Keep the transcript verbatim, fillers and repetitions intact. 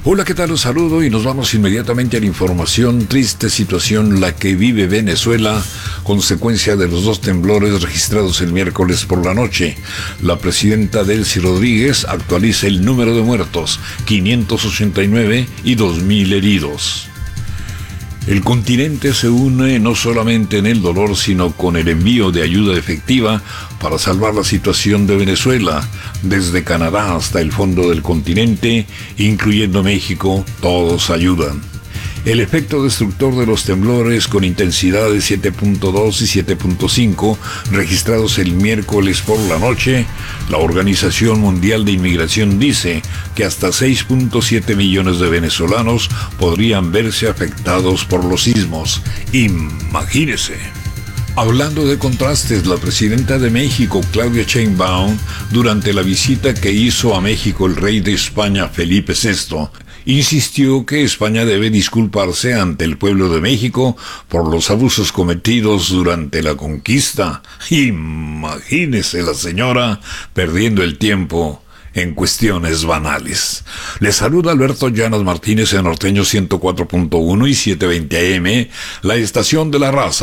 Hola, ¿qué tal? Los saludo y nos vamos inmediatamente a la información. Triste situación la que vive Venezuela, consecuencia de los dos temblores registrados el miércoles por la noche. La presidenta Delcy Rodríguez actualiza el número de muertos, quinientos ochenta y nueve y dos mil heridos. El continente se une no solamente en el dolor, sino con el envío de ayuda efectiva para salvar la situación de Venezuela. Desde Canadá hasta el fondo del continente, incluyendo México, todos ayudan. El efecto destructor de los temblores con intensidad de siete punto dos y siete punto cinco registrados el miércoles por la noche, la Organización Mundial de Inmigración dice que hasta seis punto siete millones de venezolanos podrían verse afectados por los sismos. Imagínese. Hablando de contrastes, la presidenta de México, Claudia Sheinbaum, durante la visita que hizo a México el rey de España, Felipe sexto, insistió que España debe disculparse ante el pueblo de México por los abusos cometidos durante la conquista. Imagínese la señora perdiendo el tiempo en cuestiones banales. Le saluda Alberto Llanas Martínez en Norteño ciento cuatro punto uno y setecientos veinte A M, la estación de la raza.